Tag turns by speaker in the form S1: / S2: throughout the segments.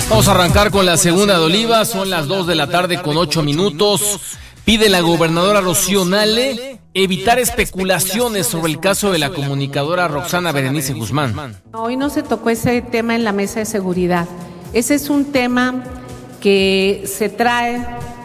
S1: Vamos a arrancar con la segunda de Oliva, son las 2 de la tarde con 8 minutos. Pide la gobernadora Rocío Nale evitar especulaciones sobre el caso de la comunicadora Roxana Berenice Guzmán.
S2: Hoy no se tocó ese tema en la mesa de seguridad. Ese es un tema que se trae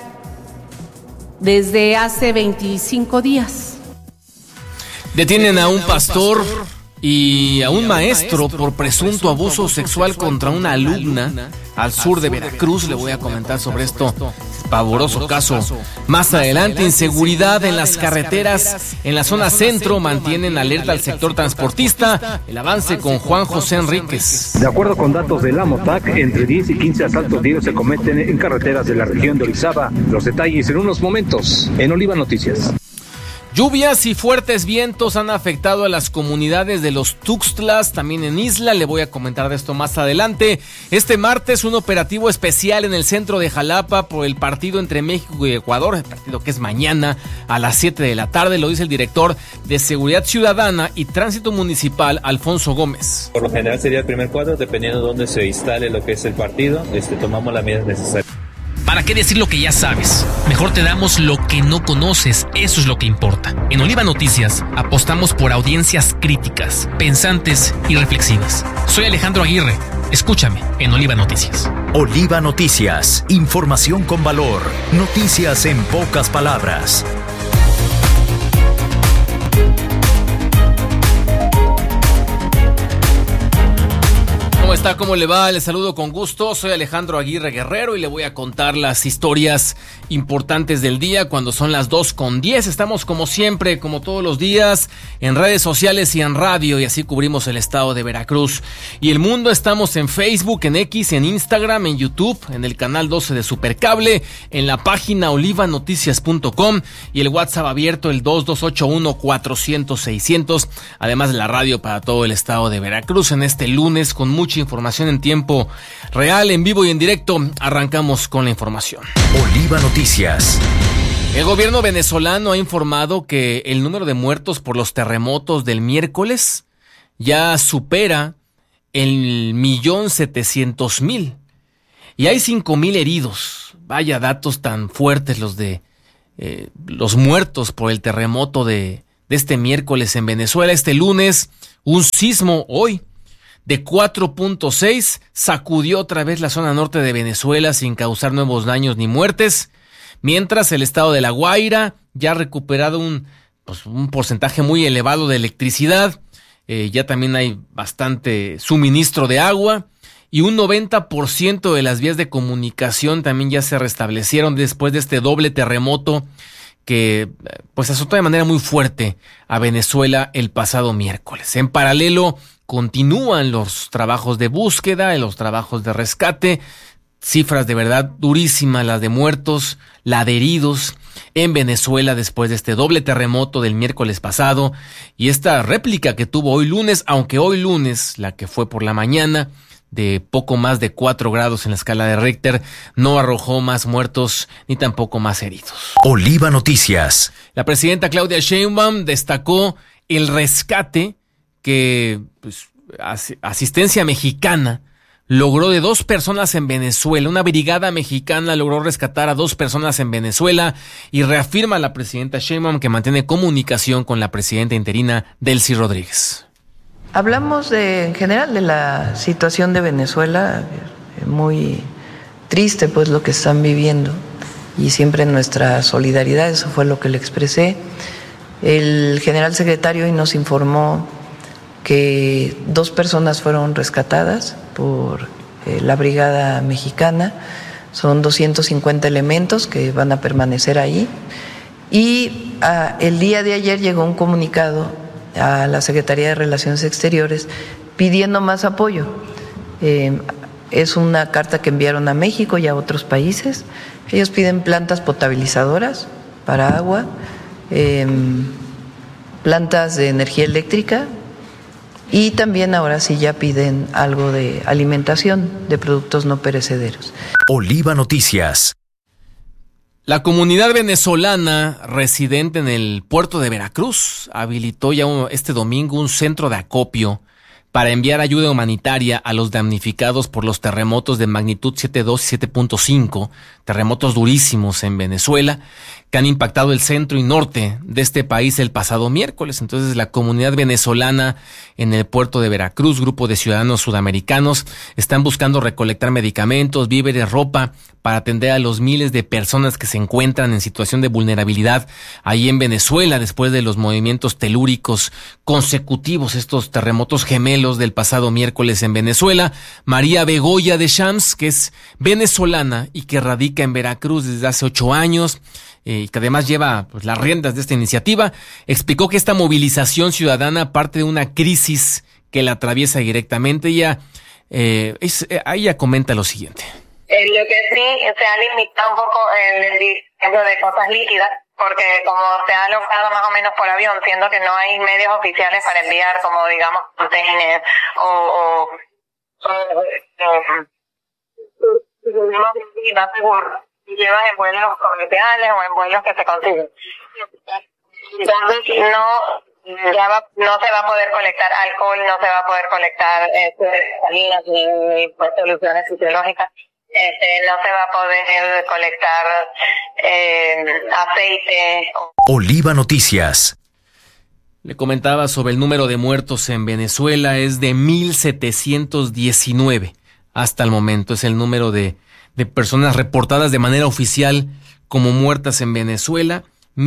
S2: desde hace 25 días.
S1: Detienen a un pastor y a un maestro por presunto abuso sexual contra una alumna al sur de Veracruz. Le voy a comentar sobre esto, pavoroso caso. Más adelante, inseguridad en las carreteras en la zona centro mantienen alerta al sector transportista. El avance con Juan José Enríquez.
S3: De acuerdo con datos del AMOTAC, entre 10 y 15 asaltos diarios se cometen en carreteras de la región de Orizaba. Los detalles en unos momentos en Oliva Noticias.
S1: Lluvias y fuertes vientos han afectado a las comunidades de los Tuxtlas, también en Isla. Le voy a comentar de esto más adelante. Este martes, un operativo especial en el centro de Jalapa por el partido entre México y Ecuador, el partido que es mañana a las 7 de la tarde, lo dice el director de Seguridad Ciudadana y Tránsito Municipal, Alfonso Gómez.
S4: Por lo general sería el primer cuadro, dependiendo de dónde se instale lo que es el partido, tomamos las medidas necesarias.
S5: ¿Para qué decir lo que ya sabes? Mejor te damos lo que no conoces, eso es lo que importa. En Oliva Noticias apostamos por audiencias críticas, pensantes y reflexivas. Soy Alejandro Aguirre, escúchame en Oliva Noticias.
S6: Oliva Noticias, información con valor, noticias en pocas palabras.
S1: ¿Cómo está? ¿Cómo le va? Les saludo con gusto. Soy Alejandro Aguirre Guerrero y le voy a contar las historias importantes del día cuando son las 2:10. Estamos como siempre, como todos los días, en redes sociales y en radio, y así cubrimos el estado de Veracruz y el mundo. Estamos en Facebook, en X, en Instagram, en YouTube, en el canal 12 de Supercable, en la página olivanoticias.com y el WhatsApp abierto, el 2281-400-600, además de la radio para todo el estado de Veracruz. En este lunes, con mucha información en tiempo real, en vivo y en directo, arrancamos con la información.
S6: Oliva Noticias.
S1: El gobierno venezolano ha informado que el número de muertos por los terremotos del miércoles ya supera el 1.700.000 y hay 5.000 heridos. Vaya datos tan fuertes los de los muertos por el terremoto de este miércoles en Venezuela. Este lunes, un sismo hoy de 4.6 sacudió otra vez la zona norte de Venezuela sin causar nuevos daños ni muertes, mientras el estado de La Guaira ya ha recuperado un porcentaje muy elevado de electricidad, ya también hay bastante suministro de agua y un 90% de las vías de comunicación también ya se restablecieron después de este doble terremoto que azotó de manera muy fuerte a Venezuela el pasado miércoles. En paralelo, continúan los trabajos de búsqueda, los trabajos de rescate, cifras de verdad durísimas, las de muertos, la de heridos en Venezuela después de este doble terremoto del miércoles pasado y esta réplica que tuvo hoy lunes, aunque hoy lunes, la que fue por la mañana, de poco más de 4 grados en la escala de Richter, no arrojó más muertos ni tampoco más heridos.
S6: Oliva Noticias.
S1: La presidenta Claudia Sheinbaum destacó el rescate que Asistencia Mexicana logró de 2 personas en Venezuela. Una brigada mexicana logró rescatar a 2 personas en Venezuela y reafirma la presidenta Sheinbaum que mantiene comunicación con la presidenta interina Delcy Rodríguez.
S7: Hablamos en general de la situación de Venezuela, muy triste pues lo que están viviendo y siempre nuestra solidaridad, eso fue lo que le expresé. El general secretario hoy nos informó que 2 personas fueron rescatadas por la Brigada Mexicana, son 250 elementos que van a permanecer ahí y el día de ayer llegó un comunicado a la Secretaría de Relaciones Exteriores pidiendo más apoyo. Es una carta que enviaron a México y a otros países. Ellos piden plantas potabilizadoras para agua, plantas de energía eléctrica y también ahora sí ya piden algo de alimentación de productos no perecederos.
S6: Oliva Noticias.
S1: La comunidad venezolana residente en el puerto de Veracruz habilitó ya este domingo un centro de acopio para enviar ayuda humanitaria a los damnificados por los terremotos de magnitud 7.2 y 7.5, terremotos durísimos en Venezuela, que han impactado el centro y norte de este país el pasado miércoles. Entonces, la comunidad venezolana en el puerto de Veracruz, grupo de ciudadanos sudamericanos, están buscando recolectar medicamentos, víveres, ropa, para atender a los miles de personas que se encuentran en situación de vulnerabilidad ahí en Venezuela, después de los movimientos telúricos consecutivos, estos terremotos gemelos del pasado miércoles en Venezuela. María Begoya de Shams, que es venezolana y que radica en Veracruz desde hace 8 años, y que además lleva las riendas de esta iniciativa, explicó que esta movilización ciudadana parte de una crisis que la atraviesa directamente. Ella comenta lo siguiente.
S8: Lo que sí se ha limitado un poco el ejemplo de cosas líquidas, porque como se ha logrado más o menos por avión, siendo que no hay medios oficiales para enviar, como digamos containers o llevas en vuelos comerciales o en vuelos que se consiguen. Entonces no se va a poder colectar alcohol, no se va a poder colectar salinas ni soluciones fisiológicas. No se va a poder colectar aceite.
S6: Oliva Noticias.
S1: Le comentaba sobre el número de muertos en Venezuela, es de 1,719 hasta el momento. Es el número de personas reportadas de manera oficial como muertas en Venezuela,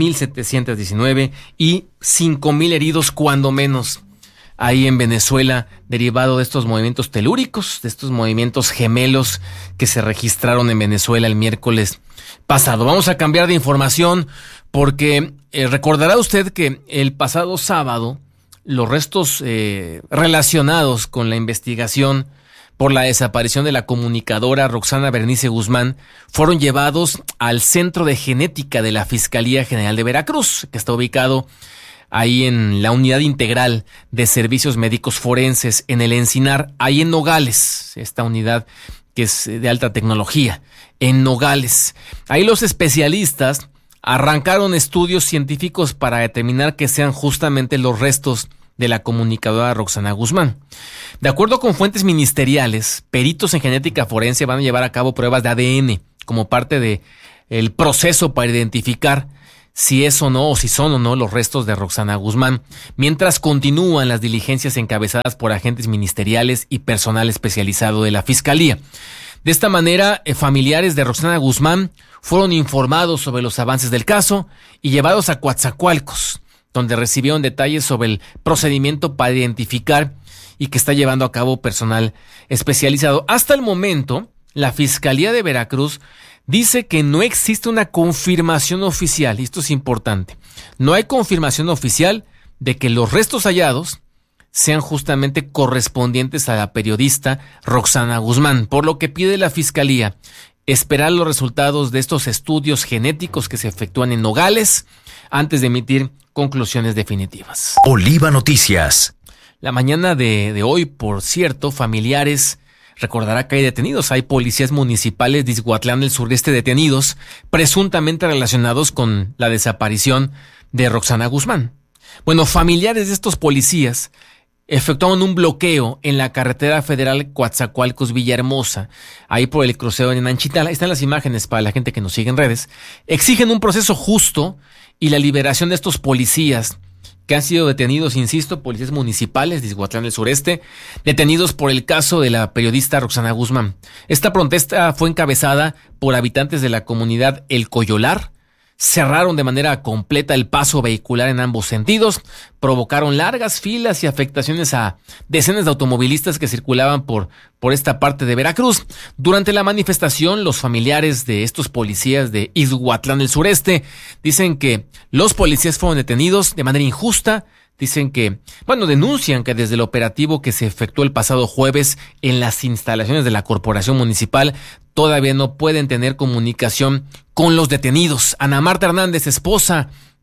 S1: 1,719, y 5,000 heridos cuando menos ahí en Venezuela, derivado de estos movimientos telúricos, de estos movimientos gemelos que se registraron en Venezuela el miércoles pasado. Vamos a cambiar de información porque recordará usted que el pasado sábado los restos relacionados con la investigación por la desaparición de la comunicadora Roxana Berenice Guzmán fueron llevados al Centro de Genética de la Fiscalía General de Veracruz, que está ubicado ahí en la Unidad Integral de Servicios Médicos Forenses en el Encinar, ahí en Nogales, esta unidad que es de alta tecnología, en Nogales. Ahí los especialistas arrancaron estudios científicos para determinar que sean justamente los restos de la comunicadora Roxana Guzmán. De acuerdo con fuentes ministeriales, peritos en genética forense van a llevar a cabo pruebas de ADN como parte de el proceso para identificar si es o no, o si son o no los restos de Roxana Guzmán, mientras continúan las diligencias encabezadas por agentes ministeriales y personal especializado de la Fiscalía. De esta manera, familiares de Roxana Guzmán fueron informados sobre los avances del caso y llevados a Coatzacoalcos, donde recibieron detalles sobre el procedimiento para identificar y que está llevando a cabo personal especializado. Hasta el momento, la Fiscalía de Veracruz dice que no existe una confirmación oficial, y esto es importante, no hay confirmación oficial de que los restos hallados sean justamente correspondientes a la periodista Roxana Guzmán, por lo que pide la Fiscalía esperar los resultados de estos estudios genéticos que se efectúan en Nogales antes de emitir conclusiones definitivas.
S6: Oliva Noticias.
S1: La mañana de hoy, por cierto, familiares recordará que hay detenidos. Hay policías municipales de Ixhuatlán del Sureste detenidos, presuntamente relacionados con la desaparición de Roxana Guzmán. Bueno, familiares de estos policías efectuaron un bloqueo en la carretera federal Coatzacoalcos-Villahermosa, ahí por el crucero en Nanchitala. Están las imágenes para la gente que nos sigue en redes. Exigen un proceso justo y la liberación de estos policías que han sido detenidos, insisto, policías municipales de Ixhuatlán del Sureste, detenidos por el caso de la periodista Roxana Guzmán. Esta protesta fue encabezada por habitantes de la comunidad El Coyolar. Cerraron de manera completa el paso vehicular en ambos sentidos, provocaron largas filas y afectaciones a decenas de automovilistas que circulaban por esta parte de Veracruz. Durante la manifestación, los familiares de estos policías de Ixhuatlán del Sureste dicen que los policías fueron detenidos de manera injusta. Dicen que, denuncian que desde el operativo que se efectuó el pasado jueves en las instalaciones de la Corporación Municipal todavía no pueden tener comunicación con los detenidos. Ana Marta Hernández, esposa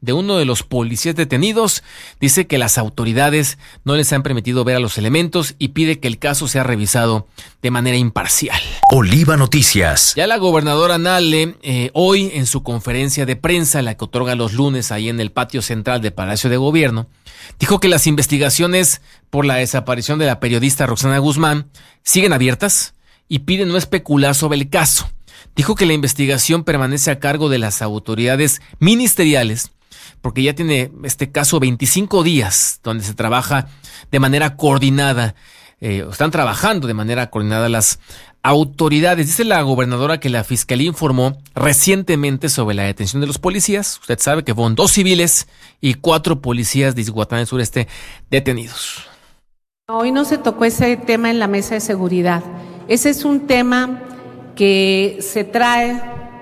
S1: de uno de los policías detenidos. Dice que las autoridades no les han permitido ver a los elementos y pide que el caso sea revisado de manera imparcial.
S6: Oliva Noticias.
S1: Ya la gobernadora Nale, hoy en su conferencia de prensa, la que otorga los lunes ahí en el patio central del Palacio de Gobierno, dijo que las investigaciones por la desaparición de la periodista Roxana Guzmán siguen abiertas y pide no especular sobre el caso. Dijo que la investigación permanece a cargo de las autoridades ministeriales porque ya tiene este caso 25 días donde se trabaja de manera coordinada, están trabajando de manera coordinada las autoridades. Dice la gobernadora que la fiscalía informó recientemente sobre la detención de los policías. Usted sabe que fueron 2 civiles y 4 policías de Izhuatlán del Sureste detenidos.
S2: Hoy no se tocó ese tema en la mesa de seguridad. Ese es un tema que se trae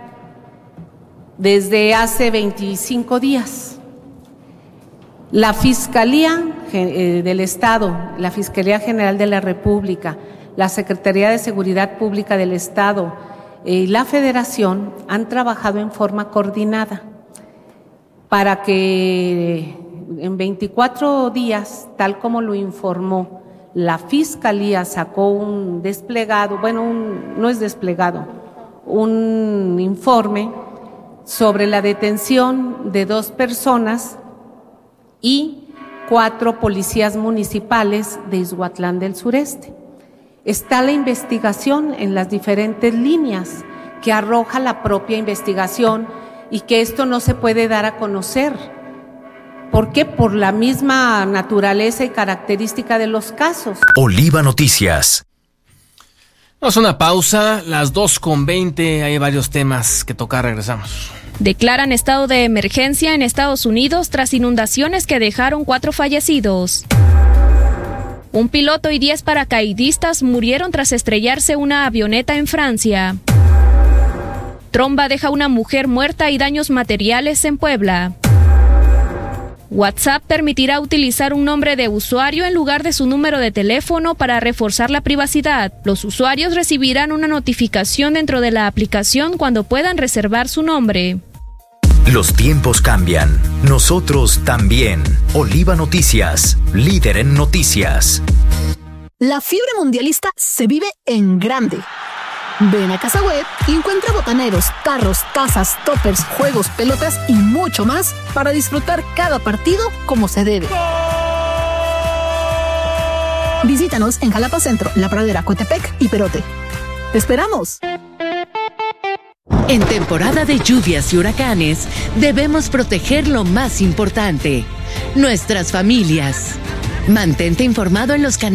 S2: desde hace 25 días. La Fiscalía del Estado, la Fiscalía General de la República, la Secretaría de Seguridad Pública del Estado y la Federación han trabajado en forma coordinada para que en 24 días, tal como lo informó, la Fiscalía sacó un desplegado, un informe sobre la detención de 2 personas y 4 policías municipales de Izhuatlán del Sureste. Está la investigación en las diferentes líneas que arroja la propia investigación y que esto no se puede dar a conocer. ¿Por qué? Por la misma naturaleza y característica de los casos.
S6: Oliva Noticias.
S1: Vamos a una pausa, las 2:20, hay varios temas que tocar, regresamos.
S9: Declaran estado de emergencia en Estados Unidos tras inundaciones que dejaron 4 fallecidos. Un piloto y 10 paracaidistas murieron tras estrellarse una avioneta en Francia. Tromba deja una mujer muerta y daños materiales en Puebla. WhatsApp permitirá utilizar un nombre de usuario en lugar de su número de teléfono para reforzar la privacidad. Los usuarios recibirán una notificación dentro de la aplicación cuando puedan reservar su nombre.
S6: Los tiempos cambian. Nosotros también. Oliva Noticias, líder en noticias.
S10: La fiebre mundialista se vive en grande. Ven a Casa Web y encuentra botaneros, tarros, tazas, toppers, juegos, pelotas y mucho más para disfrutar cada partido como se debe. Visítanos en Jalapa Centro, La Pradera, Coatepec y Perote. ¡Te esperamos!
S11: En temporada de lluvias y huracanes, debemos proteger lo más importante, nuestras familias. Mantente informado en los canales